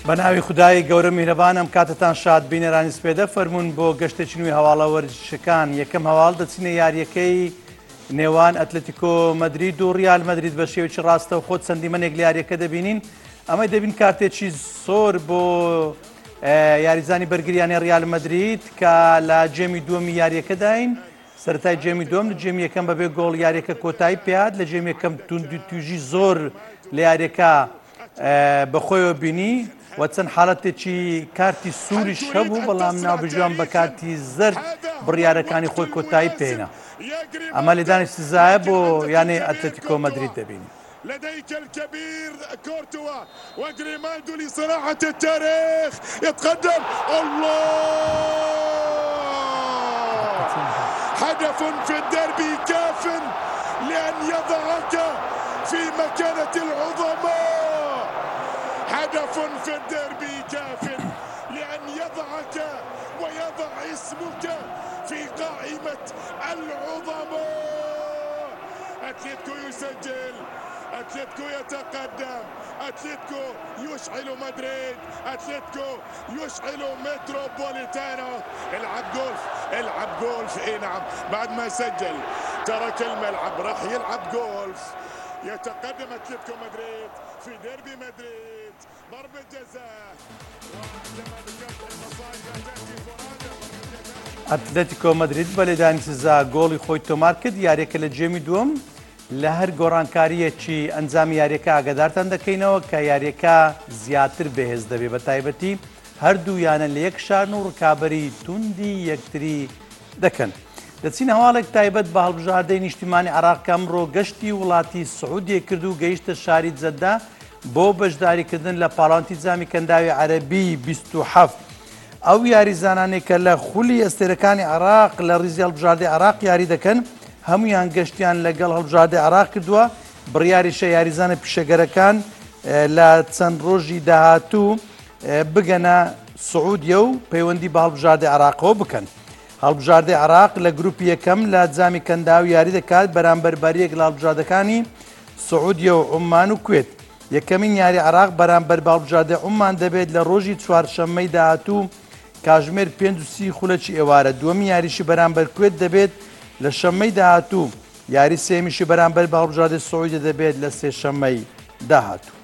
بەناوی خودای گەورە میهرەبانم کاتتان شاد بینەرانی سپێدە فەرمونون بۆ گەشتێکی نوێی هەواڵە وەرزشەکان یەکەم هەواڵ دەچینە یاریەکەی نێوان ئەتلتیکۆ مەدرید و ریال مەدرید بە شێوەیەکی ڕاستە و خۆت چەندیمەنێک لە یاریەکە دەبینین ئەمەی دەبین کارتێکی زۆر بۆ یاریزانی بەرگریانی ریال مەدرید کە لە جێمی دووەمی یاریەکەداین سەرەتای جێمی دووەم لە جێمی یەکەم بەبێ گۆڵ یاریەکە کۆتایی پێات لە جێمی یەکەم توێژی زۆر لە یاریەکە بەخۆیەوە بینی و چەند حاڵەتێکی کارتی سووریش هەبوو بەڵام ناوبژوان بە کارتی زەرد بڕیارەکانی خۆی کۆتایی پێێنە ئەمە لێدانی سزایە بۆ یانێ ئەتلتیکۆ مەدرید دەبینی لديك الكبير كورتوا وجريمالدو لصناعة التاريخ يتقدم الله هدف في الدربي كاف لأن يضعك في مكانة العظماء هدف في الدربي كاف لأن يضعك ويضع اسمك في قائمة العظماء أتلتيكو يسجل أتلتيكو يتقدم أتلتيكو يشعل مدريد أتلتيكو يشعل متروبوليتانو العب جولف اي نعم بعد ما سجل ترك الملعب راح يلعب جولف يتقدم أتلتيكو مدريد في ديربي مدريد ضربة جزاء وعندما ذكرت المصائب تأتي فرادى ئەتلتیکۆ مەدرید بە لێدانی سزا گۆڵی خۆی تۆمار کرد یاریەکە لە جێمی دووەم لە هەر گۆڕانکاریەکی ئەنجامی یاریەکە ئاگادارتان دەکەینەوە کە یاریەکە زیاتر بەهێز دەبێت بە تایبەتی هەردوو یانە لە یەک شارن و ڕکابەری توندی یەکتری دەکەن دەچین هەواڵێک تایبەت بە هەڵبژاردەی نیشتیمانی عێراق کە ئەمڕۆ گەشتی وڵاتی سعودیە کرد و گەیشتە شاری جەددا بۆ بەشداریکردن لە پاڵاوانتی جامی کەنداوی عەرەبی 27 ئەو یاریزانانێک کە لە خولی ئەستێرەکانی عێراق لە ڕیزی هەڵبژاردەی عێراق یاری دەکەن هەمویان گەشتیان لەگەڵ هەڵبژاردەی عێراق کردووە بڕیاریشە یاریزانە پیشەگەرەکان لە چەند ڕۆژی داهاتوو بگەنە سعودیە و پەیوەندی بە هەڵبژاردەی عێراقەوە بکەن هەڵبژاردەی عێراق لە گروپی یەکەم لە جامی کەنداوی یاری دەکات بەرامبەر بەریەک لە هەڵبژاردەکانی سعودیە و عومان و کوێت یەکەمین یاری عێراق بەرامبەر بە هەڵبژاردەی عومان دەبێت لە ڕۆژی چوارشەممەی داهاتوو کاژمێر 5 خولەکی ئێوارە دووەمی یاریشی بەرامبەر کوێت دەبێت لە شەممەی داهاتوو یاری سێمیشی بەرامبەر بە هەڵبژاردەی سعودی دەبێت لە سێشەممەی داهاتوو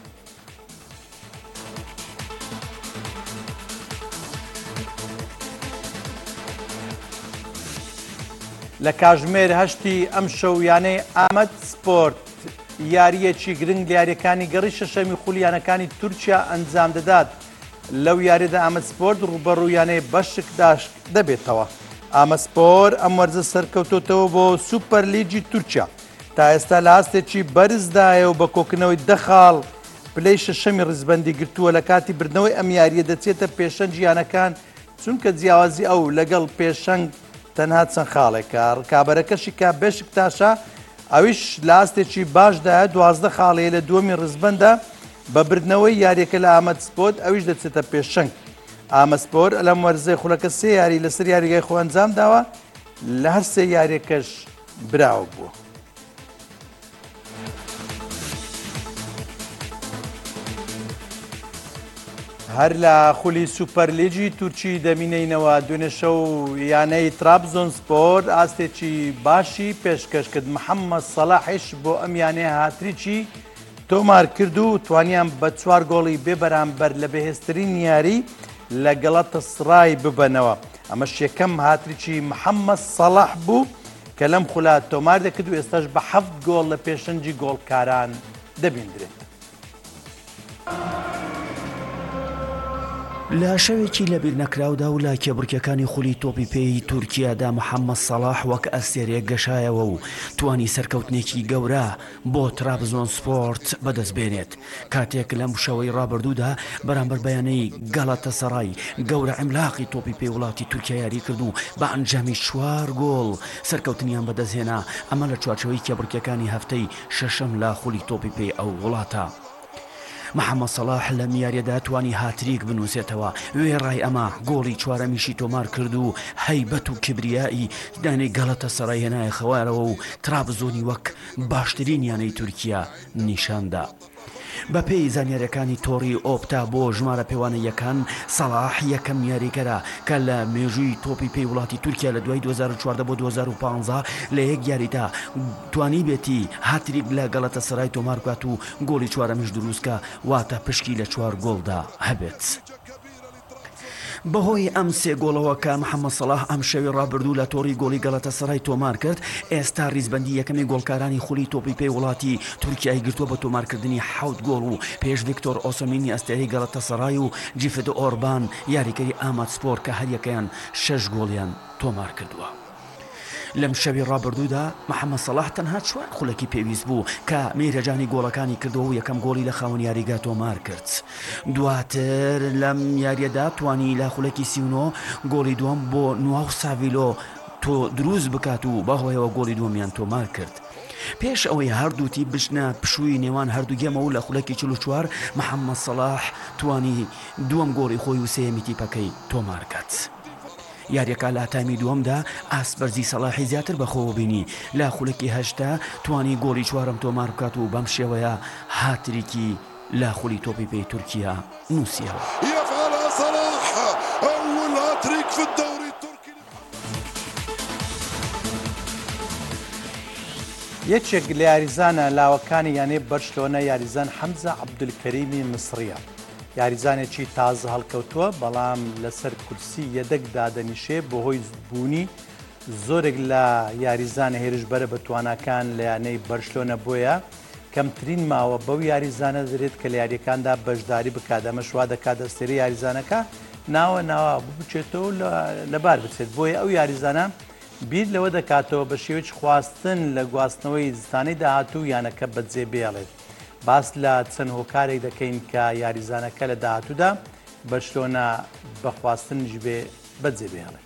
لە کاژمێر هەشتی ئەم شەو یانەی ئامەد سپۆرت یاریەکی گرنگ لە یاریەکانی گەڕی شەشەمی خولیانەکانی تورکیا ئەنجام دەدات لەو یاریدا ئامەد سپۆرت ڕوبەڕوویانەی بەشکداش دەبێتەوە ئامەسپۆر ئەم وەرزە سەرکەوتوتەوە بۆ سوپەر لیگی تورکیا تا ئێستا لە ئاستێکی بەرزدایە و بە کۆکردنەوەی دەخاڵ پلەی شەشەمی ڕزبەندی گرتووە لە کاتی بردنەوەی ئەم یاریە دەچێتە پێشەنگ یانەکان چونکە جیاوازی ئەو لەگەڵ پێشەنگ تەنها چەند خاڵێکە ڕکابەرەکەشی کا بێشکتاشە ئەویش لە ئاستێکی باشدایە 12 خاڵەیە لە دووەمی ڕزبەندە بە بردنەوەی یاریەکە لە ئامەد سپۆرت ئەویش دەچێتە پێشەنگ ئامەسپۆر لەم وەرزەی خولەکە سێ یاری لەسەر یاریگای خۆ ئەنجام داوە لە هەر سێ یاریەکەش براوە بووە هەر لە خولی سوپەرلیگی تورکی دەمینەینەوە دوێنێ شەو یانەی ترابزۆن سپۆر ئاستێکی باشی پێشکەش کرد محەممەد سەلاحیش بۆ ئەم یانەیە هاتریکی تۆمار کرد و توانیان بە 4 گۆڵی بێ بەرامبەر لە بەهێزترین یاری لە گەڵەتە سڕای ببەنەوە ئەمەش یەکەم هاتریکی محەممەد سەلاح بوو کە لەم خولات تۆمار دەکرد و ئێستاش بە 7 گۆڵ لە پێشەنجی گۆڵکاران دەبیندرێت لە شەوێکی لەبیر نەکراودا و لا کێبڕکەکانی خولی تۆپی پێی تورکیادا محەممەد سەلاح وەک ئەستێرێک گەشایەوە و توانی سەرکەوتنێکی گەورە بۆ ترابزۆن سپۆرت بەدەستبێنێت کاتێک لەم شەوەی ڕابردوودا بەرامبەر بەیانەی گەڵەتە سەڕای گەورە عیملاقی تۆپی پێی وڵاتی تورکیا یاری کرد و بە ئەنجامی 4 گۆڵ سەرکەوتنیان بەدەستهێنا ئەمە لە چوارچەوەی کێبڕکەکانی هەفتەی شەشەم لا خولی تۆپی پێی ئەو وڵاتە محەممەد سەلاح لە میاریەدا توانی هاتریک بنووسێتەوە وێڕای ئەمە گۆڵی چوارەمیشی تۆمار کرد و هەیبەت و کبریایی دانەی گەڵەتە سەڕای هێنایە خەوارەوە و ترابزۆنی وەک باشترین یانەی تورکیا نیشاندا بە پێی زانیاریەکانی تۆڕی ئۆپتا بۆ ژمارە پێوانە یەکان سەلاح یەکەم یاریگەرە کە لە مێژووی تۆپی پێی وڵاتی تورکیا لە دوای 2014 بۆ 2015 لە یەک یاریدا توانی بێتی هاتریک لە گەڵەتەسەرای تۆمار بکات و گۆڵی چوارەمیش دروستکە واتە پشکی لە 4 گۆڵدا هەبێت. بەهۆی ئەم سێ گۆڵەوە کە محەممەد سەلاح ئەم شەوی ڕابردوو لە تۆڕی گۆڵی گەڵەتەسەرای تۆمار کرد، ئێستا ڕیزبەندی یەکەمی گۆڵکارانی خولی تۆپی پێی وڵاتی تورکیای گرتووە بە تۆمارکردنی 7 گۆڵ و پێش ڤیکتۆر ئۆسەمینی ئەستێرەی گەڵەتەسەرای و جیفت ئۆربان یاریگەری ئاماد سپۆر کە هەریەکەیان 6 گۆڵیان تۆمار کردووە. لەم شەوی ڕابردوودا محەممەد سەلاح تەنها 4 خولەکی پێویست بوو کە میرەجانی گۆڵەکانی کردەوە و یەکەم گۆڵی لە خاوەن یاریگا تۆمار کرد. دواتر لەم یاریەدا توانی لە خولەکی 39 گۆڵی دووەم بۆ نواو ساڤیلۆ تۆ دروست بکات و بەهۆیەوە گۆڵی دووەمیان تۆمار کرد. پێش ئەوەی هەردووتی بشنە پشووی نێوان هەردوو گێمە و لە خولەکی 44 محەممەد سەلاح توانی دووەم گۆڵی خۆی و سێمی تیپەکەی تۆمار کرد. یاریەکە لە تایمی دووەمدا ئاسبەرزی سەلاحی زیاتر بەخۆوە بینی لە خولەکی 8 توانی گۆڵی چوارەم تۆمار بکات و بەم شێوەیە هاتریکی لە خولی تۆپی پێی تورکیا نووسیەوە. یەکێک لە یاریزانە لاوەکانی یانەی بەرشلۆنە یاریزان حەمزە عەبدولکەریمی مسریە. یاریزانێکی تازە هەڵکەوتووە بەڵام لەسەر کورسی یەدەک دادەنیشێ بەهۆی بوونی زۆرێک لە یاریزانە هێرشبەرە بە تواناکان لە یانەی بەرشلۆنە بۆیە کەمترین ماوە بەو یاریزانە دەرێت کە لە یاریەکاندا بەشداری بکات. ئەمە شوا دەکات دەستێری یاریزانەکە ناوە بچێتەوە لەبار بچێت. بۆیە ئەو یاریزانە بیر لەوە دەکاتەوە بە شێوەیەکی خواستن لە گواستنەوەی زستانەی داهاتوو یانەکە بەجێ بێڵێت. باس لە چەند هۆکارێک دەکەین کە یاریزانەکە لە داهاتوودا بەرشلۆنە بەخواستنش بێ بەجێ بێڵێت.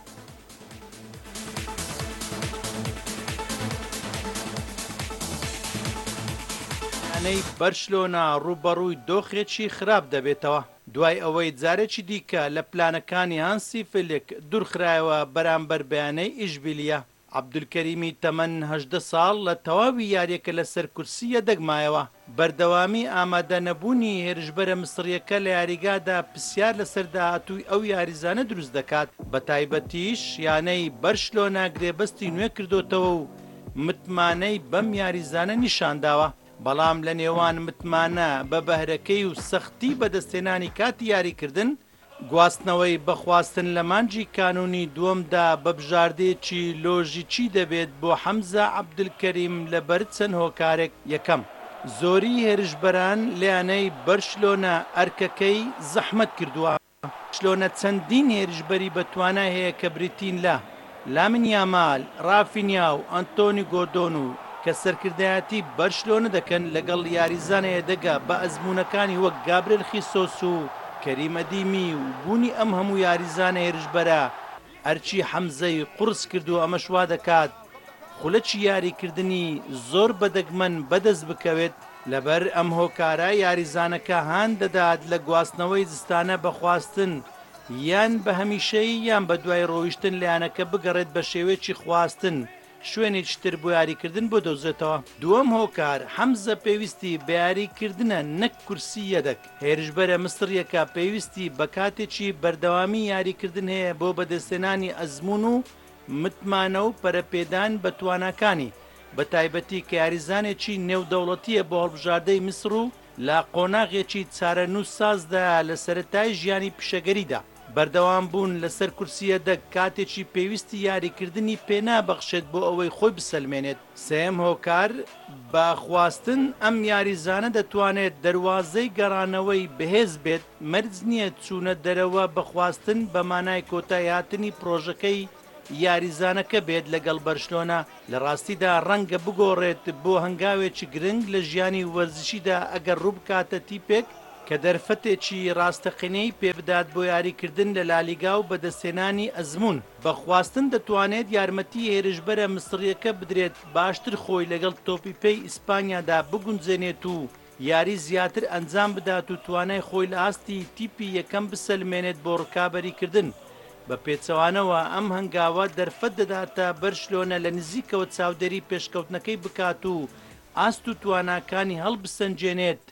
یانەی بەرشلۆنە ڕوبەڕووی دۆخێکی خراپ دەبێتەوە دوای ئەوەی جارێکی دیکە لە پلانەکانی هانسی فلیک دوورخرایەوە بەرامبەر بەیانەی ئیشبیلیە. عەبدولکەریمی تەمەن 18 ساڵ لە تەواوی یاریەکە لەسەر کورسیە دەگمایەوە. بەردەوامی ئامادە نەبوونی هێرشبەرە مسریەکە لە یاریگادا پرسیار لەسەر داهاتووی ئەو یاریزانە دروست دەکات. بە تایبەتیش یانەی بەرشلۆنە گرێبەستی نوێ کردوتەوە و متمانەی بەم یاریزانە نیشانداوە. بەڵام لە نێوان متمانە بە بەهرەکەی و سەختی بەدەستێنانی کاتی یاریکردن، گواستنەوەی بەخواستن لە مانجی کانونی دووەمدا بە بژاردەیەکی لۆژیکی دەبێت بۆ حەمزە عەبدولکەریم لەبەر چەند هۆکارێک. یەکەم، زۆری هێرشبەران لەیانەی بەرشلۆنە ئەرکەکەی زەحمەت کردووە. بەرشلۆنە چەندین هێرشبەری بەتوانای هەیە کە بریتین لە لامین یامال، رافینیا و ئەنتۆنی گۆردۆن و کە سەرکردایەتی بەرشلۆنە دەکەن لەگەڵ یاریزانەیە دەگا بە ئەزمونەکانی وەک گابرێل خیسۆس و کەریم ئەدیمی و بوونی ئەم هەموو یاریزانە هێرشبەرە ئەرچی حەمزەی قورس کردو. ئەمە شوا دەکات خولەکی یاریکردنی زۆر بەدەگمەن بەدەست بکەوێت. لەبەر ئەم هۆکارە یاریزانەکە هان دەدات لە گواستنەوەی زستانە بەخواستن یان بە هەمیشەی یان بە دوای ڕۆیشتن لایەنەکە بگەڕێت بە شێوەیەکی خواستن شوێنێکی تر بۆ یاریکردن بۆ دۆزێتەوە. دووەم هۆکار حەمزە پێویستی بە یاریکردنە نەک کورسی یەدەک. هێرشبەرە مسریەکە پێویستی بە کاتێکی بەردەوامی یاریکردن هەیە بۆ بەدەستێنانی ئەزمون و متمانە و پەرەپێدان بە تواناکانی، بە تایبەتی کە یاریزانێکی نێودەوڵەتیە بۆ هەڵبژاردەی میسر و لە قۆناغێکی چارەنووس سازدا لە سەرەتای ژیانی پیشەگەریدا. بەردەوام بوون لەسەر کورسیە دەک کاتێکی پێویستی یاریکردنی پێنابەخشێت بۆ ئەوەی خۆی بسەلمێنێت. سێم هۆکار بە خواستن ئەم یاریزانە دەتوانێت دەواازەی گەڕانەوەی بەهێز بێت. مەرج نییە چوونە دەرەوە بەخواستن بە مانای کۆتایهاتنی پرۆژەکەی یاریزانەکە بێت لەگەڵ بەرشلۆنە. لە ڕاستیدا ڕەنگە بگۆڕێت بۆ هەنگاوێکی گرنگ لە ژیانی وەرزشیدا ئەگەر ڕوو بکاتە تیپێک کە دەرفەتێکی ڕاستەقینەی پێبدات بۆ یاریکردن لە لالیگا و بەدەستێنانی ئەزمون. بەخواستن دەتوانێت یارمەتی هێرشبەرە مسریەکە بدرێت باشتر خۆی لەگەڵ تۆپی پێی ئیسپانیادا بگونجێنێت و یاری زیاتر ئەنجام بدات و توانای خۆی لە ئاستی تیپی یەکەم بسەلمێنێت بۆ ڕکابەریکردن. بە پێچەوانەوە ئەم هەنگاوە دەرفەت دەداتە بەرشلۆنە لە نزیکەوە چاودێری پێشکەوتنەکەی بکات و ئاست و تواناکانی هەڵبسەنجێنێت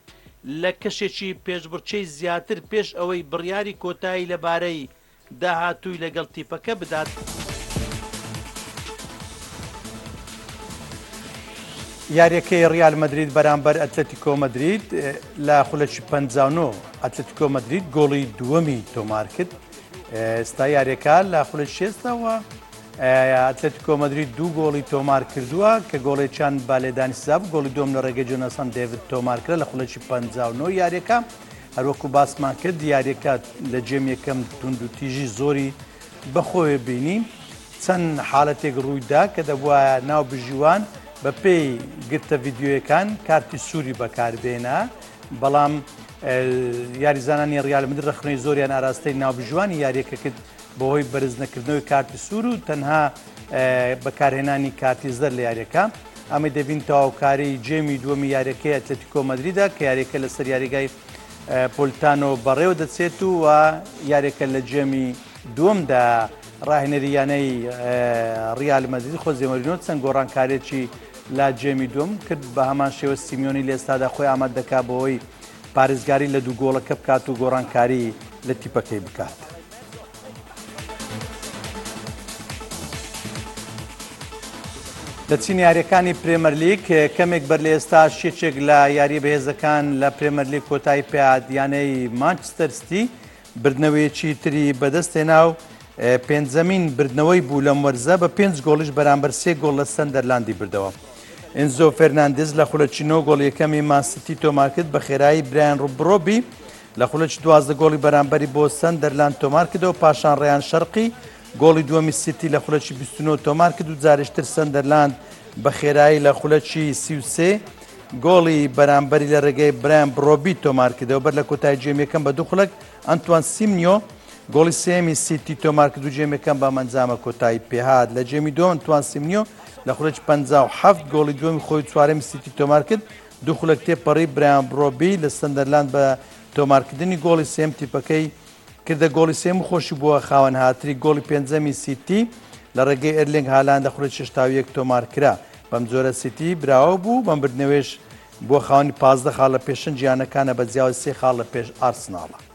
لە کەشێکی پێشبڕچەی زیاتر پێش ئەوەی بڕیاری کۆتایی لەبارەی داهاتووی لەگەڵ تیپەکە بدات. یاریەکەی ریال مەدرید بەرامبەر ئەتلەتیکۆ مەدرید لە خولەکی 59 ئەتلەتیکۆ مەدرید گۆڵی دووەمی تۆمار کرد. ئێستا یاریەکە لە خولەکی شێستەوە ئەتلەتیکۆ مەدرید دوو گۆڵی تۆمار کردووە کە گۆڵێکیان بالێدانی سزاب گۆڵی دوم لە ڕێگەی جۆنەسان دێڤید تۆمار کرد لە خولەکی 59 یاریەکە. هەروەکو باسمان کرد یاریەکە لە جێم یەکەم تونند و تیژی زۆری بەخۆوێ بینی چەند حاڵەتێک ڕوویدا کە دەبووە ناو بژیوان بە پێی گرتە ڤیددیۆیەکان کارتی سووری بەکاربێنە، بەڵام یاریزانانی ریال مەدرید ڕخنەی زۆریان ئاراستەی ناوبژوانی یاریەکە کرد بەهۆی بەرز نەکردنەوەی کارتی سوور و تەنها بەکارهێنانی کارتی زەر لە یاریەکە. ئەمە دەبین تەواوکاری جێمی دووەمی یاریەکەی ئەتلەتیکۆ مەدریدە کە یاریەکە لەسەر یاریگای پۆلیتانۆ بەڕێوە دەچێت و یاریەکە لە جێمی دووەمدا ڕاهێنەریانەی ریال مەدرید خۆزێ مۆرینۆ چەند گۆڕانکارێکی لا جێمی دوم کرد بە هەمان شێوە سیمیۆنی لە ئێستادا خۆی ئامادە دەکات بەوەی پارێزگاری لە دوو گۆڵەکە بکات و گۆڕانکاری لە تیپەکەی بکات. لە چین یاریەکانی پرێمەر لیگ کەمێک بەر لە ئێستا شێچێک لە یاری بەهێزەکان لە پرێمەر لیگ کۆتایی پێهاتیانەی مانچستەر سیتی بردنەوەیەکی تری بەدەستێنا و پێنجەمین بردنەوەی بوو لەم وەرزە بە 5 گۆڵیش بەرامبەر 3 گۆڵ لە سەندەرلاندی بردەوە. ئێنزۆ فێرناندێز لە خولەکی 9 گۆڵ یەکەمی مانسیتی تۆمار کرد بە خێرایی برایان ڕوبڕۆبی لە خولەکی 12 گۆڵی بەرامبەری بۆ سەندەرلاند تۆمار کردەوە. پاشان ڕێیان شەرقی گۆڵی دووەمی سیتی لە خولەکی 29 تۆمار کرد و جارشتر سەندەرلاند بە خێرایی لە خولەکی 33 گۆڵی بەرامبەری لە ڕێگەی برایان بڕۆبی تۆمار کردەوە. بەر لە کۆتایی جێمیەکەم بە دوو خولەک ئەنتوان سیمنیۆ گۆڵی سێمی سیتی تۆمار کرد و جێمیەکەم بە مەنجامە کۆتایی پێهات. لە جێمی دووەم ئەنتوان سیمنیۆ لە خولەکی 57 گۆڵی دووەمی خۆی چوارەمی سیتی تۆمار کرد. دوو خولەک تێپەڕی برایان بڕۆبی لە سەندەرلاند بە تۆمارکردنی گۆڵی سێم تیپەکەی کردە گۆڵی سێم و خۆشی بووە خاوەن هاتری. گۆڵی پێنجەمی سیتی لە ڕێگەی ئەرلینگ هالاند لە خولەکی 61 تۆمار کرا. بەم جۆرە سیتی براوە بوو بەم بردنەوەیش بۆ خاوەنی 15 خاڵ لە پێشەنج یانەکانە بە جیاوازی 3 خاڵ لە پێش ئارسناڵە.